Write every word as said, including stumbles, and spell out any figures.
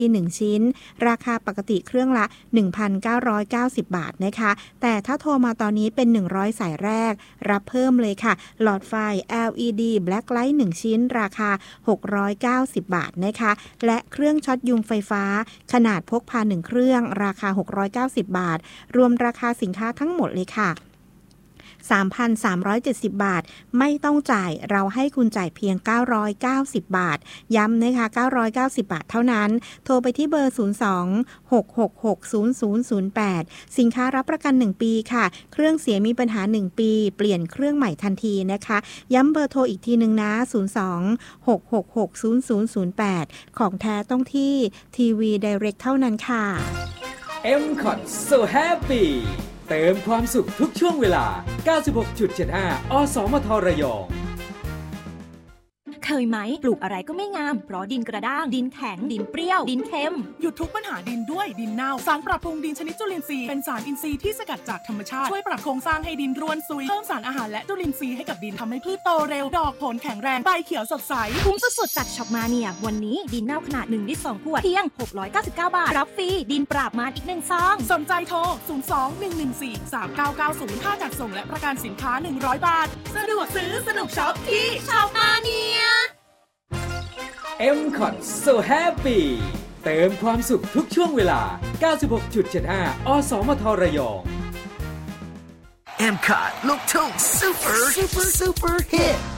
หนึ่งชิ้นราคาปกติเครื่องละ หนึ่งพันเก้าร้อยเก้าสิบ บาทนะคะแต่ถ้าโทรมาตอนนี้เป็นหนึ่งร้อยสายแรกรับเพิ่มเลยค่ะหลอดไฟ แอล อี ดี Blacklight หนึ่งชิ้นราคาหกร้อยเก้าสิบบาทนะคะและเครื่องช็อตยุงไฟฟ้าขนาดพกพาหนึ่งเครื่องราคาหกร้อยเก้าสิบบาทรวมราคาสินค้าทั้งหมดเลยค่ะสามพันสามร้อยเจ็ดสิบ บาทไม่ต้องจ่ายเราให้คุณจ่ายเพียงเก้าร้อยเก้าสิบบาทย้ำนะคะเก้าร้อยเก้าสิบบาทเท่านั้นโทรไปที่เบอร์ศูนย์ สอง หก หก หก ศูนย์ ศูนย์ ศูนย์ แปดสินค้ารับประกันหนึ่งปีค่ะเครื่องเสียมีปัญหาหนึ่งปีเปลี่ยนเครื่องใหม่ทันทีนะคะย้ำเบอร์โทรอีกทีนึงนะศูนย์ สอง หก หก หก ศูนย์ ศูนย์ ศูนย์ แปดของแท้ต้องที่ทีวี Direct เท่านั้นค่ะเอ็ม คอท So Happyเติมความสุขทุกช่วงเวลา เก้าสิบหกจุดเจ็ดห้า อสมทระยองเคยไหมปลูกอะไรก็ไม่งามเพราะดินกระด้างดินแข็งดินเปรี้ยวดินเค็มหยุดทุกปัญหาดินด้วยดินเน่าสารปรับปรุงดินชนิดจุลินทรีย์เป็นสารอินทรีย์ที่สกัดจากธรรมชาติช่วยปรับโครงสร้างให้ดินร่วนซุยเพิ่มสารอาหารและจุลินทรีย์ให้กับดินทำให้พืชโตเร็วดอกผลแข็งแรงใบเขียวสดใสคุ้มสุดๆจากช็อปมาเนียวันนี้ดินเน่าขนาดหนึ่งลิตรสองขวดเพียงหกร้อยเก้าสิบเก้าบาทรับฟรีดินปราบมารอีกหนึ่งซองสนใจโทรศูนย์ สอง หนึ่ง หนึ่ง สี่ สาม เก้า เก้า ศูนย์ค่าจัดส่งและประกันสินค้าหนึ่งร้อยบาทสะดวกซื้อสนุกช็อปที่ช็อปมาเนียเอ็ม คอท So Happy เติมความสุขทุกช่วงเวลา เก้าสิบหกจุดเจ็ดห้า อสมทระยองเอ็ม คอท ลูกทุ่ง Super Super Super Hit